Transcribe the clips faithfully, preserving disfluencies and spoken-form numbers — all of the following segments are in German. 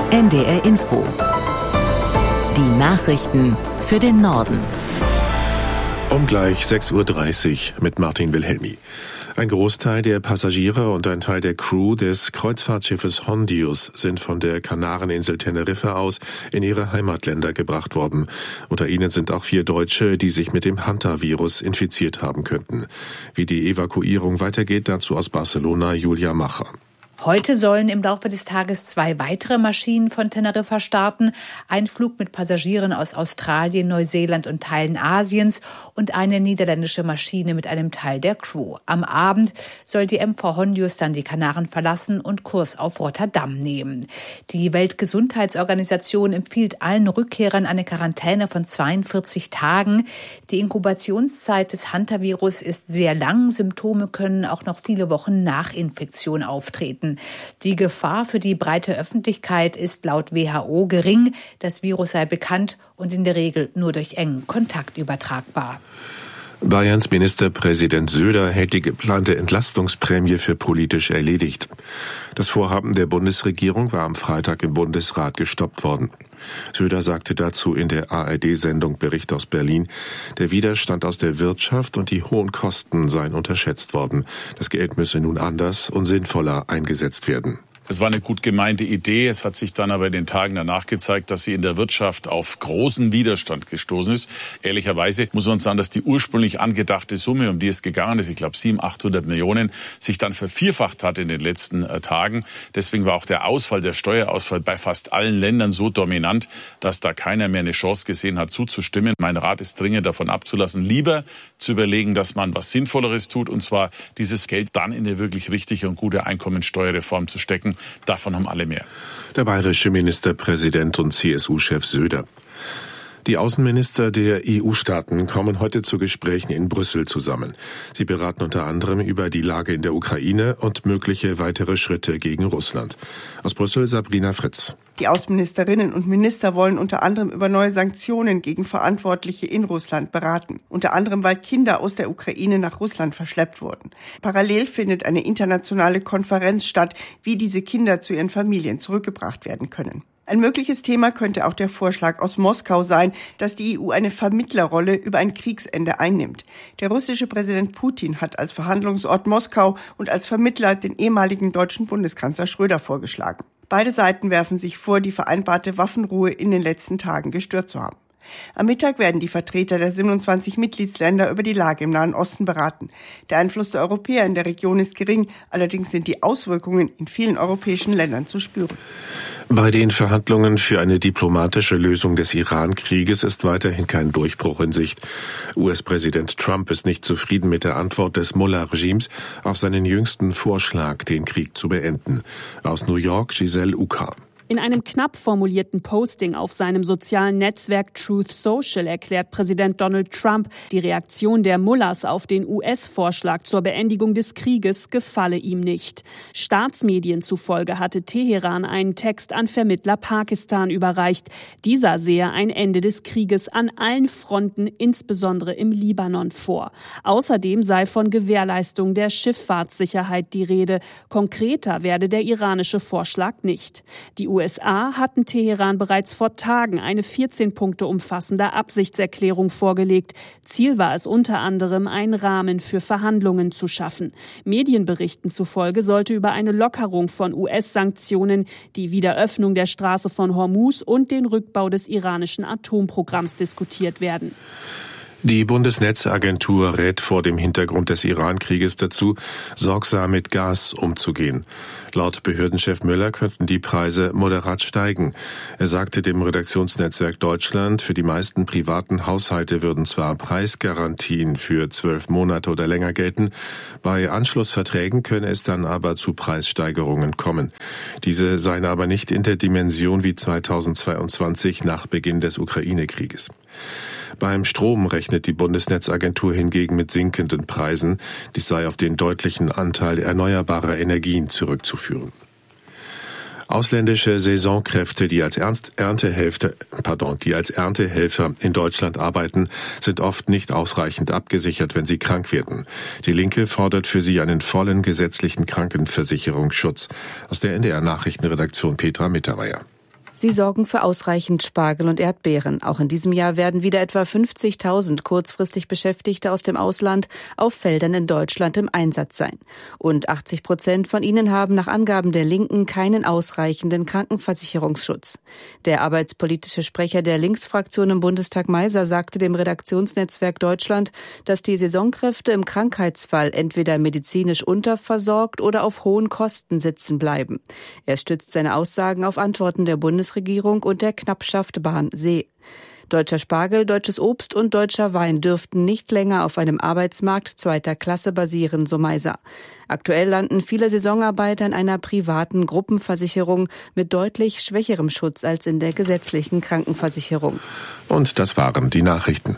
N D R Info. Die Nachrichten für den Norden. Um gleich sechs Uhr dreißig mit Martin Wilhelmi. Ein Großteil der Passagiere und ein Teil der Crew des Kreuzfahrtschiffes Hondius sind von der Kanareninsel Teneriffa aus in ihre Heimatländer gebracht worden. Unter ihnen sind auch vier Deutsche, die sich mit dem Hantavirus infiziert haben könnten. Wie die Evakuierung weitergeht, dazu aus Barcelona Julia Macher. Heute sollen im Laufe des Tages zwei weitere Maschinen von Teneriffa starten. Ein Flug mit Passagieren aus Australien, Neuseeland und Teilen Asiens und eine niederländische Maschine mit einem Teil der Crew. Am Abend soll die M V Hondius dann die Kanaren verlassen und Kurs auf Rotterdam nehmen. Die Weltgesundheitsorganisation empfiehlt allen Rückkehrern eine Quarantäne von zweiundvierzig Tagen. Die Inkubationszeit des Hantavirus ist sehr lang. Symptome können auch noch viele Wochen nach Infektion auftreten. Die Gefahr für die breite Öffentlichkeit ist laut W H O gering. Das Virus sei bekannt und in der Regel nur durch engen Kontakt übertragbar. Bayerns Ministerpräsident Söder hält die geplante Entlastungsprämie für politisch erledigt. Das Vorhaben der Bundesregierung war am Freitag im Bundesrat gestoppt worden. Söder sagte dazu in der A R D-Sendung Bericht aus Berlin, der Widerstand aus der Wirtschaft und die hohen Kosten seien unterschätzt worden. Das Geld müsse nun anders und sinnvoller eingesetzt werden. Es war eine gut gemeinte Idee. Es hat sich dann aber in den Tagen danach gezeigt, dass sie in der Wirtschaft auf großen Widerstand gestoßen ist. Ehrlicherweise muss man sagen, dass die ursprünglich angedachte Summe, um die es gegangen ist, ich glaube siebenhundert, achthundert Millionen, sich dann vervierfacht hat in den letzten äh, Tagen. Deswegen war auch der Ausfall, der Steuerausfall bei fast allen Ländern so dominant, dass da keiner mehr eine Chance gesehen hat, zuzustimmen. Mein Rat ist dringend davon abzulassen, lieber zu überlegen, dass man was Sinnvolleres tut, und zwar dieses Geld dann in eine wirklich richtige und gute Einkommensteuerreform zu stecken. Davon haben alle mehr. Der bayerische Ministerpräsident und C S U-Chef Söder. Die Außenminister der E U-Staaten kommen heute zu Gesprächen in Brüssel zusammen. Sie beraten unter anderem über die Lage in der Ukraine und mögliche weitere Schritte gegen Russland. Aus Brüssel Sabrina Fritz. Die Außenministerinnen und Minister wollen unter anderem über neue Sanktionen gegen Verantwortliche in Russland beraten. Unter anderem, weil Kinder aus der Ukraine nach Russland verschleppt wurden. Parallel findet eine internationale Konferenz statt, wie diese Kinder zu ihren Familien zurückgebracht werden können. Ein mögliches Thema könnte auch der Vorschlag aus Moskau sein, dass die E U eine Vermittlerrolle über ein Kriegsende einnimmt. Der russische Präsident Putin hat als Verhandlungsort Moskau und als Vermittler den ehemaligen deutschen Bundeskanzler Schröder vorgeschlagen. Beide Seiten werfen sich vor, die vereinbarte Waffenruhe in den letzten Tagen gestört zu haben. Am Mittag werden die Vertreter der siebenundzwanzig Mitgliedsländer über die Lage im Nahen Osten beraten. Der Einfluss der Europäer in der Region ist gering, allerdings sind die Auswirkungen in vielen europäischen Ländern zu spüren. Bei den Verhandlungen für eine diplomatische Lösung des Iran-Krieges ist weiterhin kein Durchbruch in Sicht. U S-Präsident Trump ist nicht zufrieden mit der Antwort des Mullah-Regimes auf seinen jüngsten Vorschlag, den Krieg zu beenden. Aus New York Giselle Uka. In einem knapp formulierten Posting auf seinem sozialen Netzwerk Truth Social erklärt Präsident Donald Trump, die Reaktion der Mullahs auf den U S-Vorschlag zur Beendigung des Krieges gefalle ihm nicht. Staatsmedien zufolge hatte Teheran einen Text an Vermittler Pakistan überreicht. Dieser sehe ein Ende des Krieges an allen Fronten, insbesondere im Libanon, vor. Außerdem sei von Gewährleistung der Schifffahrtssicherheit die Rede. Konkreter werde der iranische Vorschlag nicht. Die U S A hatten Teheran bereits vor Tagen eine vierzehn Punkte umfassende Absichtserklärung vorgelegt. Ziel war es unter anderem, einen Rahmen für Verhandlungen zu schaffen. Medienberichten zufolge sollte über eine Lockerung von U S-Sanktionen, die Wiederöffnung der Straße von Hormuz und den Rückbau des iranischen Atomprogramms diskutiert werden. Die Bundesnetzagentur rät vor dem Hintergrund des Iran-Krieges dazu, sorgsam mit Gas umzugehen. Laut Behördenchef Müller könnten die Preise moderat steigen. Er sagte dem Redaktionsnetzwerk Deutschland, für die meisten privaten Haushalte würden zwar Preisgarantien für zwölf Monate oder länger gelten, bei Anschlussverträgen könne es dann aber zu Preissteigerungen kommen. Diese seien aber nicht in der Dimension wie zweitausendzweiundzwanzig nach Beginn des Ukraine-Krieges. Beim Strom rechnet die Bundesnetzagentur hingegen mit sinkenden Preisen. Dies sei auf den deutlichen Anteil erneuerbarer Energien zurückzuführen. Ausländische Saisonkräfte, die als Erntehelfer, pardon, die als Erntehelfer in Deutschland arbeiten, sind oft nicht ausreichend abgesichert, wenn sie krank werden. Die Linke fordert für sie einen vollen gesetzlichen Krankenversicherungsschutz. Aus der N D R Nachrichtenredaktion Petra Mittermeier. Sie sorgen für ausreichend Spargel und Erdbeeren. Auch in diesem Jahr werden wieder etwa fünfzigtausend kurzfristig Beschäftigte aus dem Ausland auf Feldern in Deutschland im Einsatz sein. Und achtzig Prozent von ihnen haben nach Angaben der Linken keinen ausreichenden Krankenversicherungsschutz. Der arbeitspolitische Sprecher der Linksfraktion im Bundestag, Meiser, sagte dem Redaktionsnetzwerk Deutschland, dass die Saisonkräfte im Krankheitsfall entweder medizinisch unterversorgt oder auf hohen Kosten sitzen bleiben. Er stützt seine Aussagen auf Antworten der Bundesregierung und der Knappschaft Bahn See. Deutscher Spargel, deutsches Obst und deutscher Wein dürften nicht länger auf einem Arbeitsmarkt zweiter Klasse basieren, so Meiser. Aktuell landen viele Saisonarbeiter in einer privaten Gruppenversicherung mit deutlich schwächerem Schutz als in der gesetzlichen Krankenversicherung. Und das waren die Nachrichten.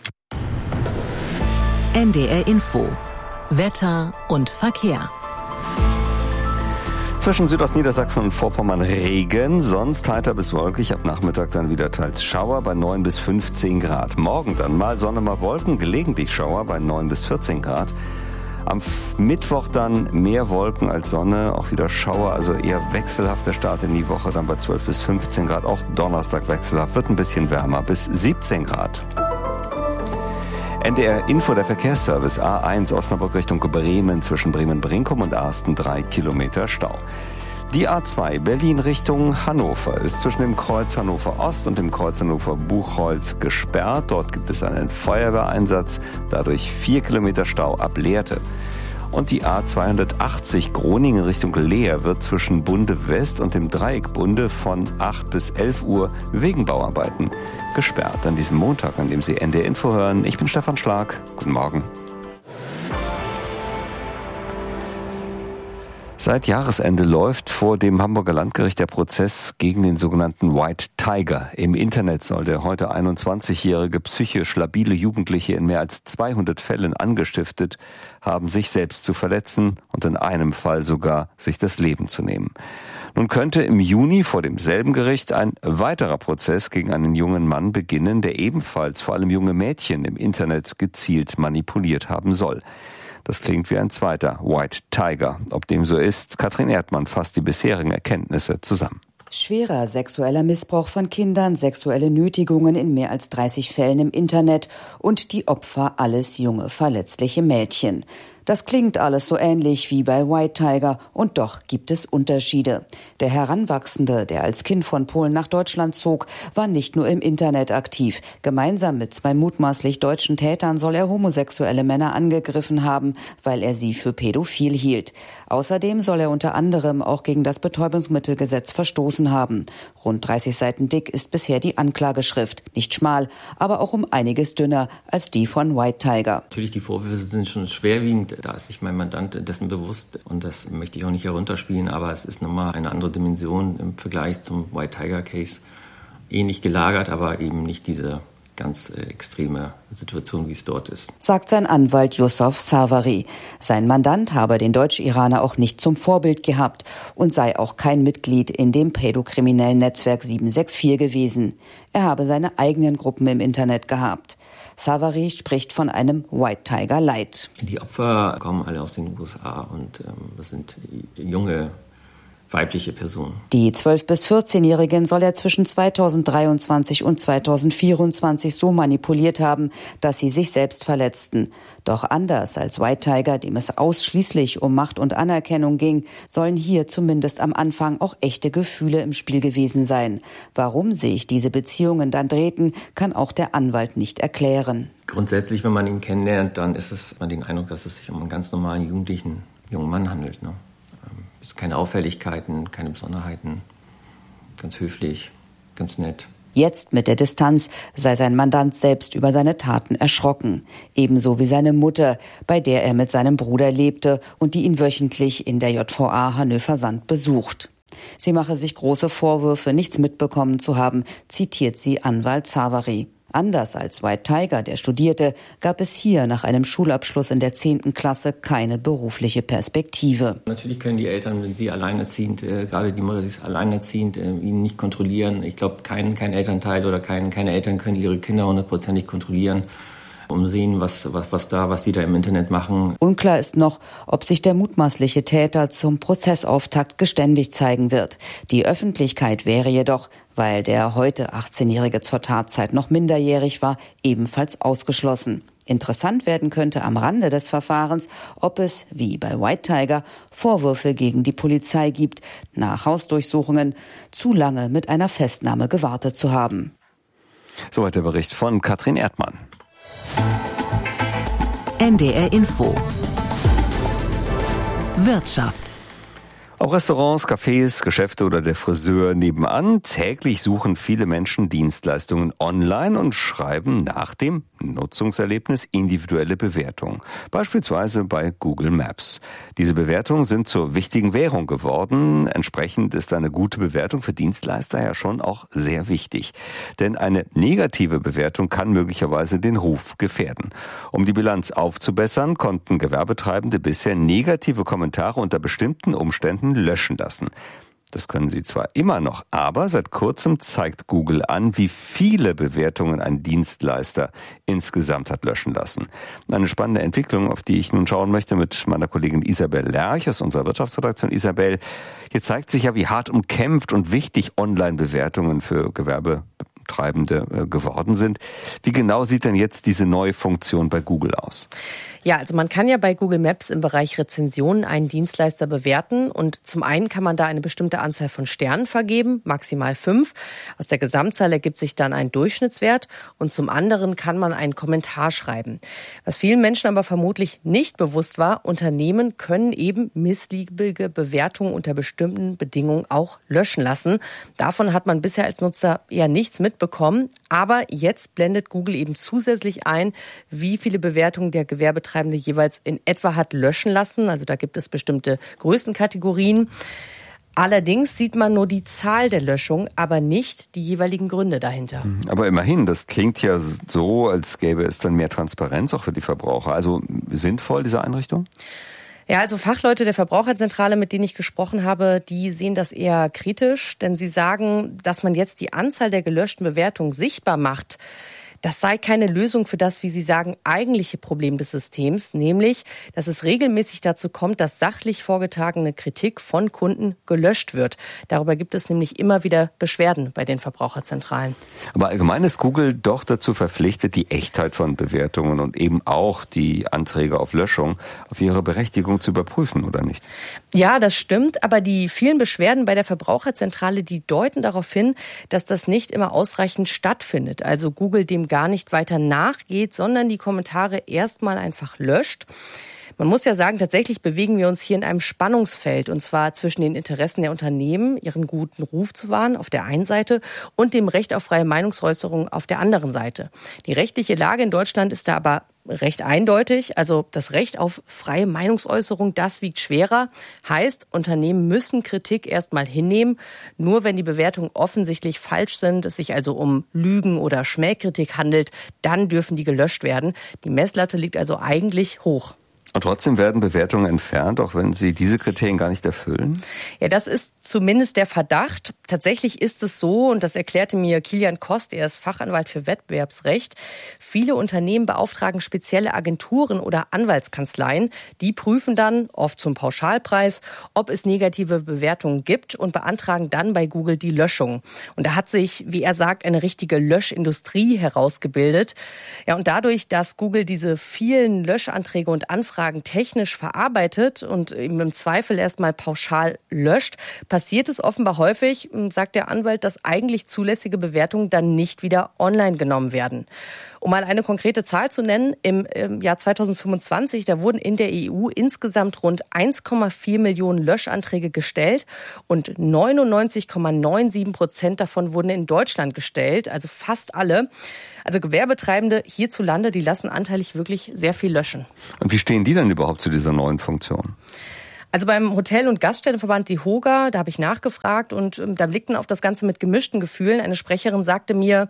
N D R Info. Wetter und Verkehr. Zwischen Südostniedersachsen und Vorpommern Regen, sonst heiter bis wolkig, ab Nachmittag dann wieder teils Schauer bei neun bis fünfzehn Grad. Morgen dann mal Sonne, mal Wolken, gelegentlich Schauer bei neun bis vierzehn Grad. Am Mittwoch dann mehr Wolken als Sonne, auch wieder Schauer, also eher wechselhafter Start in die Woche, dann bei zwölf bis fünfzehn Grad. Auch Donnerstag wechselhaft, wird ein bisschen wärmer, bis siebzehn Grad. N D R Info, der Verkehrsservice A eins Osnabrück Richtung Bremen, zwischen Bremen-Brinkum und Arsten drei Kilometer Stau. Die A zwei Berlin Richtung Hannover ist zwischen dem Kreuz Hannover Ost und dem Kreuz Hannover Buchholz gesperrt. Dort gibt es einen Feuerwehreinsatz, dadurch vier Kilometer Stau ab Lehrte. Und die A zweihundertachtzig Groningen Richtung Leer wird zwischen Bunde West und dem Dreieck Bunde von acht bis elf Uhr wegen Bauarbeiten gesperrt. An diesem Montag, an dem Sie N D R Info hören. Ich bin Stefan Schlag. Guten Morgen. Seit Jahresende läuft vor dem Hamburger Landgericht der Prozess gegen den sogenannten White Tiger. Im Internet soll der heute einundzwanzigjährige psychisch labile Jugendliche in mehr als zweihundert Fällen angestiftet haben, sich selbst zu verletzen und in einem Fall sogar sich das Leben zu nehmen. Nun könnte im Juni vor demselben Gericht ein weiterer Prozess gegen einen jungen Mann beginnen, der ebenfalls vor allem junge Mädchen im Internet gezielt manipuliert haben soll. Das klingt wie ein zweiter White Tiger. Ob dem so ist, Katrin Erdmann fasst die bisherigen Erkenntnisse zusammen. Schwerer sexueller Missbrauch von Kindern, sexuelle Nötigungen in mehr als dreißig Fällen im Internet und die Opfer alles junge, verletzliche Mädchen. Das klingt alles so ähnlich wie bei White Tiger und doch gibt es Unterschiede. Der Heranwachsende, der als Kind von Polen nach Deutschland zog, war nicht nur im Internet aktiv. Gemeinsam mit zwei mutmaßlich deutschen Tätern soll er homosexuelle Männer angegriffen haben, weil er sie für pädophil hielt. Außerdem soll er unter anderem auch gegen das Betäubungsmittelgesetz verstoßen haben. Rund dreißig Seiten dick ist bisher die Anklageschrift. Nicht schmal, aber auch um einiges dünner als die von White Tiger. Natürlich, die Vorwürfe sind schon schwerwiegend. Da ist sich mein Mandant dessen bewusst und das möchte ich auch nicht herunterspielen, aber es ist nochmal eine andere Dimension im Vergleich zum White Tiger Case. Ähnlich gelagert, aber eben nicht diese ganz äh, extreme Situation, wie es dort ist. Sagt sein Anwalt Yusuf Savari. Sein Mandant habe den Deutsch-Iraner auch nicht zum Vorbild gehabt und sei auch kein Mitglied in dem pädokriminellen Netzwerk sieben sechs vier gewesen. Er habe seine eigenen Gruppen im Internet gehabt. Savari spricht von einem White Tiger Light. Die Opfer kommen alle aus den U S A und ähm, das sind junge weibliche Personen. Die zwölf- bis vierzehnjährigen soll er zwischen zweitausenddreiundzwanzig und zweitausendvierundzwanzig so manipuliert haben, dass sie sich selbst verletzten. Doch anders als White Tiger, dem es ausschließlich um Macht und Anerkennung ging, sollen hier zumindest am Anfang auch echte Gefühle im Spiel gewesen sein. Warum sich diese Beziehungen dann drehten, kann auch der Anwalt nicht erklären. Grundsätzlich, wenn man ihn kennenlernt, dann ist es, man den Eindruck, dass es sich um einen ganz normalen jugendlichen jungen Mann handelt, ne? Keine Auffälligkeiten, keine Besonderheiten, ganz höflich, ganz nett. Jetzt mit der Distanz sei sein Mandant selbst über seine Taten erschrocken. Ebenso wie seine Mutter, bei der er mit seinem Bruder lebte und die ihn wöchentlich in der J V A Hannover-Sand besucht. Sie mache sich große Vorwürfe, nichts mitbekommen zu haben, zitiert sie Anwalt Savari. Anders als White Tiger, der studierte, gab es hier nach einem Schulabschluss in der zehnten Klasse keine berufliche Perspektive. Natürlich können die Eltern, wenn sie alleinerziehend, äh, gerade die Mutter, die ist alleinerziehend, äh, ihn nicht kontrollieren. Ich glaube, kein, kein Elternteil oder kein, keine Eltern können ihre Kinder hundertprozentig kontrollieren. umsehen, was, was, was da, was die da im Internet machen. Unklar ist noch, ob sich der mutmaßliche Täter zum Prozessauftakt geständig zeigen wird. Die Öffentlichkeit wäre jedoch, weil der heute achtzehnjährige zur Tatzeit noch minderjährig war, ebenfalls ausgeschlossen. Interessant werden könnte am Rande des Verfahrens, ob es, wie bei White Tiger, Vorwürfe gegen die Polizei gibt, nach Hausdurchsuchungen zu lange mit einer Festnahme gewartet zu haben. Soweit der Bericht von Katrin Erdmann. N D R Info. Wirtschaft. Auch Restaurants, Cafés, Geschäfte oder der Friseur nebenan. Täglich suchen viele Menschen Dienstleistungen online und schreiben nach dem Nutzungserlebnis individuelle Bewertungen. Beispielsweise bei Google Maps. Diese Bewertungen sind zur wichtigen Währung geworden. Entsprechend ist eine gute Bewertung für Dienstleister ja schon auch sehr wichtig. Denn eine negative Bewertung kann möglicherweise den Ruf gefährden. Um die Bilanz aufzubessern, konnten Gewerbetreibende bisher negative Kommentare unter bestimmten Umständen löschen lassen. Das können sie zwar immer noch, aber seit kurzem zeigt Google an, wie viele Bewertungen ein Dienstleister insgesamt hat löschen lassen. Eine spannende Entwicklung, auf die ich nun schauen möchte mit meiner Kollegin Isabel Lerch aus unserer Wirtschaftsredaktion. Isabel, hier zeigt sich ja, wie hart umkämpft und wichtig Online-Bewertungen für Gewerbetreibende geworden sind. Wie genau sieht denn jetzt diese neue Funktion bei Google aus? Ja, also man kann ja bei Google Maps im Bereich Rezensionen einen Dienstleister bewerten und zum einen kann man da eine bestimmte Anzahl von Sternen vergeben, maximal fünf. Aus der Gesamtzahl ergibt sich dann ein Durchschnittswert und zum anderen kann man einen Kommentar schreiben. Was vielen Menschen aber vermutlich nicht bewusst war, Unternehmen können eben missliebige Bewertungen unter bestimmten Bedingungen auch löschen lassen. Davon hat man bisher als Nutzer eher nichts mitbekommen, aber jetzt blendet Google eben zusätzlich ein, wie viele Bewertungen der Gewerbetreibende jeweils in etwa hat löschen lassen. Also da gibt es bestimmte Größenkategorien. Allerdings sieht man nur die Zahl der Löschung, aber nicht die jeweiligen Gründe dahinter. Aber immerhin, das klingt ja so, als gäbe es dann mehr Transparenz auch für die Verbraucher. Also sinnvoll, diese Einrichtung? Ja, also Fachleute der Verbraucherzentrale, mit denen ich gesprochen habe, die sehen das eher kritisch, denn sie sagen, dass man jetzt die Anzahl der gelöschten Bewertungen sichtbar macht. Das sei keine Lösung für das, wie Sie sagen, eigentliche Problem des Systems, nämlich, dass es regelmäßig dazu kommt, dass sachlich vorgetragene Kritik von Kunden gelöscht wird. Darüber gibt es nämlich immer wieder Beschwerden bei den Verbraucherzentralen. Aber allgemein ist Google doch dazu verpflichtet, die Echtheit von Bewertungen und eben auch die Anträge auf Löschung auf ihre Berechtigung zu überprüfen, oder nicht? Ja, das stimmt, aber die vielen Beschwerden bei der Verbraucherzentrale, die deuten darauf hin, dass das nicht immer ausreichend stattfindet. Also Google dem gar nicht weiter nachgeht, sondern die Kommentare erstmal einfach löscht. Man muss ja sagen, tatsächlich bewegen wir uns hier in einem Spannungsfeld, und zwar zwischen den Interessen der Unternehmen, ihren guten Ruf zu wahren, auf der einen Seite, und dem Recht auf freie Meinungsäußerung auf der anderen Seite. Die rechtliche Lage in Deutschland ist da aber recht eindeutig. Also das Recht auf freie Meinungsäußerung, das wiegt schwerer. Heißt, Unternehmen müssen Kritik erstmal hinnehmen. Nur wenn die Bewertungen offensichtlich falsch sind, es sich also um Lügen oder Schmähkritik handelt, dann dürfen die gelöscht werden. Die Messlatte liegt also eigentlich hoch. Und trotzdem werden Bewertungen entfernt, auch wenn sie diese Kriterien gar nicht erfüllen? Ja, das ist zumindest der Verdacht. Tatsächlich ist es so, und das erklärte mir Kilian Kost, er ist Fachanwalt für Wettbewerbsrecht. Viele Unternehmen beauftragen spezielle Agenturen oder Anwaltskanzleien. Die prüfen dann, oft zum Pauschalpreis, ob es negative Bewertungen gibt und beantragen dann bei Google die Löschung. Und da hat sich, wie er sagt, eine richtige Löschindustrie herausgebildet. Ja, und dadurch, dass Google diese vielen Löschanträge und Anfragen technisch verarbeitet und eben im Zweifel erstmal pauschal löscht, passiert es offenbar häufig, sagt der Anwalt, dass eigentlich zulässige Bewertungen dann nicht wieder online genommen werden. Um mal eine konkrete Zahl zu nennen, im Jahr zweitausendfünfundzwanzig, da wurden in der E U insgesamt rund eins Komma vier Millionen Löschanträge gestellt und neunundneunzig Komma siebenundneunzig Prozent davon wurden in Deutschland gestellt, also fast alle. Also Gewerbetreibende hierzulande, die lassen anteilig wirklich sehr viel löschen. Und wie stehen die denn überhaupt zu dieser neuen Funktion? Also beim Hotel- und Gaststättenverband die HOGA, da habe ich nachgefragt und ähm, da blickten auf das Ganze mit gemischten Gefühlen. Eine Sprecherin sagte mir,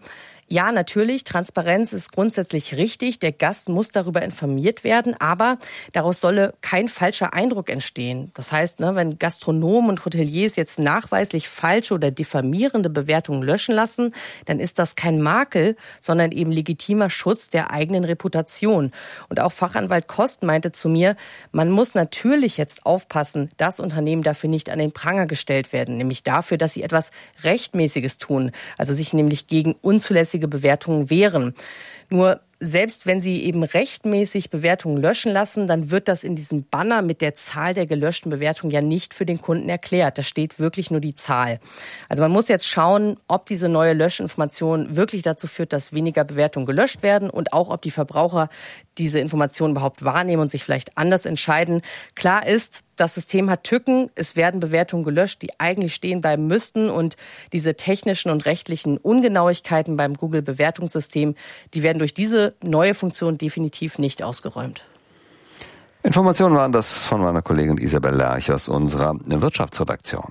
Ja, natürlich, Transparenz ist grundsätzlich richtig. Der Gast muss darüber informiert werden, aber daraus solle kein falscher Eindruck entstehen. Das heißt, ne, wenn Gastronomen und Hoteliers jetzt nachweislich falsche oder diffamierende Bewertungen löschen lassen, dann ist das kein Makel, sondern eben legitimer Schutz der eigenen Reputation. Und auch Fachanwalt Kost meinte zu mir, man muss natürlich jetzt aufpassen, dass Unternehmen dafür nicht an den Pranger gestellt werden, nämlich dafür, dass sie etwas Rechtmäßiges tun, also sich nämlich gegen unzulässige Bewertungen wehren. Nur selbst wenn sie eben rechtmäßig Bewertungen löschen lassen, dann wird das in diesem Banner mit der Zahl der gelöschten Bewertungen ja nicht für den Kunden erklärt. Da steht wirklich nur die Zahl. Also man muss jetzt schauen, ob diese neue Löschinformation wirklich dazu führt, dass weniger Bewertungen gelöscht werden und auch, ob die Verbraucher diese Informationen überhaupt wahrnehmen und sich vielleicht anders entscheiden. Klar ist, das System hat Tücken. Es werden Bewertungen gelöscht, die eigentlich stehen bleiben müssten. Und diese technischen und rechtlichen Ungenauigkeiten beim Google-Bewertungssystem, die werden durch diese neue Funktion definitiv nicht ausgeräumt. Informationen waren das von meiner Kollegin Isabel Lerch aus unserer Wirtschaftsredaktion.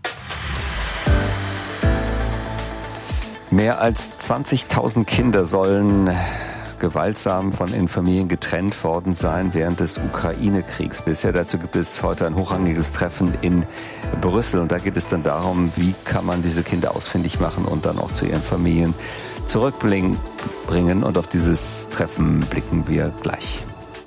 Mehr als zwanzigtausend Kinder sollen gewaltsam von ihren Familien getrennt worden sein während des Ukraine-Kriegs. Bisher dazu gibt es heute ein hochrangiges Treffen in Brüssel. Und da geht es dann darum, wie kann man diese Kinder ausfindig machen und dann auch zu ihren Familien zurückbringen. Und auf dieses Treffen blicken wir gleich.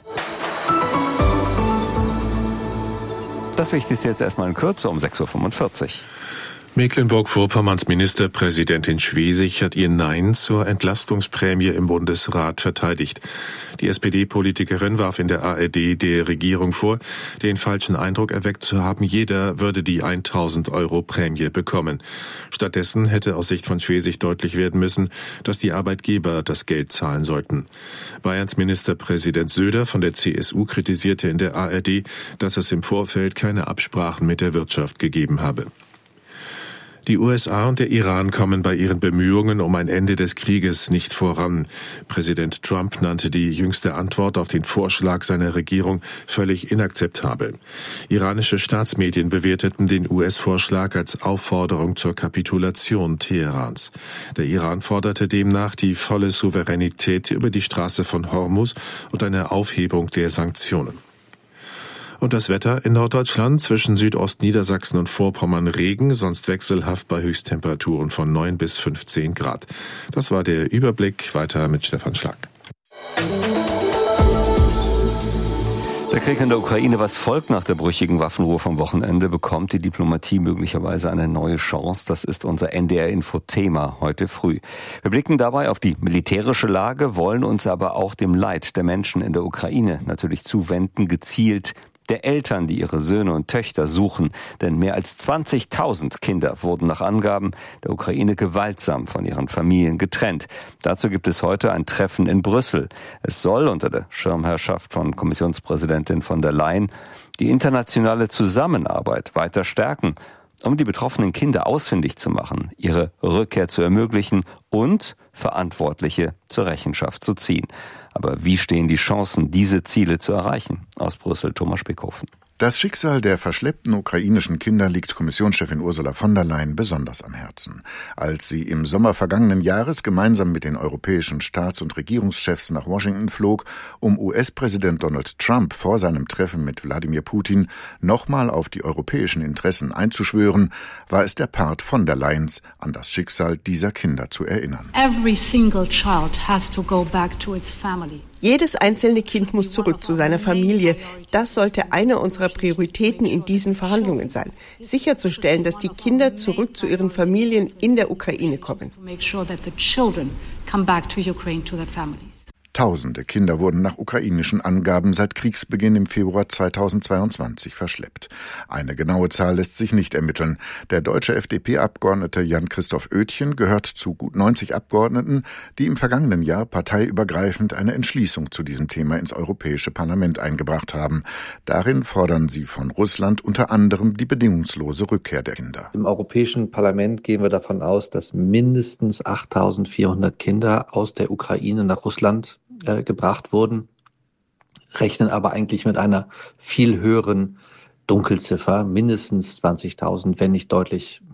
Das Wichtigste jetzt erstmal in Kürze um sechs Uhr fünfundvierzig. Mecklenburg-Vorpommerns Ministerpräsidentin Schwesig hat ihr Nein zur Entlastungsprämie im Bundesrat verteidigt. Die S P D-Politikerin warf in der A R D der Regierung vor, den falschen Eindruck erweckt zu haben, jeder würde die tausend Euro Prämie bekommen. Stattdessen hätte aus Sicht von Schwesig deutlich werden müssen, dass die Arbeitgeber das Geld zahlen sollten. Bayerns Ministerpräsident Söder von der C S U kritisierte in der A R D, dass es im Vorfeld keine Absprachen mit der Wirtschaft gegeben habe. Die U S A und der Iran kommen bei ihren Bemühungen um ein Ende des Krieges nicht voran. Präsident Trump nannte die jüngste Antwort auf den Vorschlag seiner Regierung völlig inakzeptabel. Iranische Staatsmedien bewerteten den U S-Vorschlag als Aufforderung zur Kapitulation Teherans. Der Iran forderte demnach die volle Souveränität über die Straße von Hormuz und eine Aufhebung der Sanktionen. Und das Wetter in Norddeutschland zwischen Südostniedersachsen und Vorpommern Regen, sonst wechselhaft bei Höchsttemperaturen von neun bis fünfzehn Grad. Das war der Überblick. Weiter mit Stefan Schlag. Der Krieg in der Ukraine, was folgt nach der brüchigen Waffenruhe vom Wochenende, bekommt die Diplomatie möglicherweise eine neue Chance. Das ist unser N D R-Info-Thema heute früh. Wir blicken dabei auf die militärische Lage, wollen uns aber auch dem Leid der Menschen in der Ukraine natürlich zuwenden, gezielt der Eltern, die ihre Söhne und Töchter suchen. Denn mehr als zwanzigtausend Kinder wurden nach Angaben der Ukraine gewaltsam von ihren Familien getrennt. Dazu gibt es heute ein Treffen in Brüssel. Es soll unter der Schirmherrschaft von Kommissionspräsidentin von der Leyen die internationale Zusammenarbeit weiter stärken, um die betroffenen Kinder ausfindig zu machen, ihre Rückkehr zu ermöglichen und Verantwortliche zur Rechenschaft zu ziehen. Aber wie stehen die Chancen, diese Ziele zu erreichen? Aus Brüssel, Thomas Spickhofen. Das Schicksal der verschleppten ukrainischen Kinder liegt Kommissionschefin Ursula von der Leyen besonders am Herzen. Als sie im Sommer vergangenen Jahres gemeinsam mit den europäischen Staats- und Regierungschefs nach Washington flog, um U S-Präsident Donald Trump vor seinem Treffen mit Wladimir Putin nochmal auf die europäischen Interessen einzuschwören, war es der Part von der Leyens, an das Schicksal dieser Kinder zu erinnern. Every single child has to go back to its family. Jedes einzelne Kind muss zurück zu seiner Familie. Das sollte eine unserer Prioritäten in diesen Verhandlungen sein. Sicherzustellen, dass die Kinder zurück zu ihren Familien in der Ukraine kommen. Tausende Kinder wurden nach ukrainischen Angaben seit Kriegsbeginn im Februar zweitausendzweiundzwanzig verschleppt. Eine genaue Zahl lässt sich nicht ermitteln. Der deutsche F D P-Abgeordnete Jan-Christoph Oetjen gehört zu gut neunzig Abgeordneten, die im vergangenen Jahr parteiübergreifend eine Entschließung zu diesem Thema ins Europäische Parlament eingebracht haben. Darin fordern sie von Russland unter anderem die bedingungslose Rückkehr der Kinder. Im Europäischen Parlament gehen wir davon aus, dass mindestens achttausendvierhundert Kinder aus der Ukraine nach Russland äh, gebracht wurden, rechnen aber eigentlich mit einer viel höheren Dunkelziffer, mindestens zwanzigtausend, wenn nicht deutlich